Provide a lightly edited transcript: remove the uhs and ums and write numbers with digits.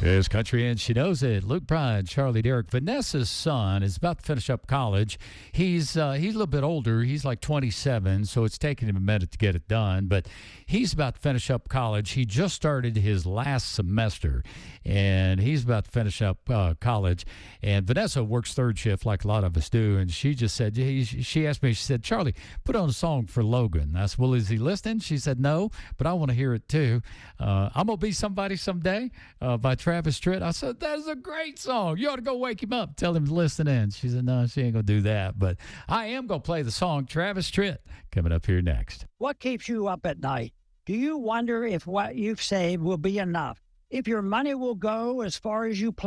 It's country and she knows it. Luke Bryan, Charlie Derrick. Vanessa's son is about to finish up college. He's a little bit older. He's like 27, so it's taking him a minute to get it done. But he's about to finish up college. He just started his last semester, and he's about to finish up college. And Vanessa works third shift like a lot of us do, and she just said, she asked me, she said, Charlie, put on a song for Logan. I said, well, is he listening? She said, no, but I want to hear it too. I'm going to Be Somebody Someday by Travis Tritt. I said, that is a great song. You ought to go wake him up. Tell him to listen in. She said, no, she ain't going to do that. But I am going to play the song Travis Tritt coming up here next. What keeps you up at night? Do you wonder if what you've saved will be enough? If your money will go as far as you plan?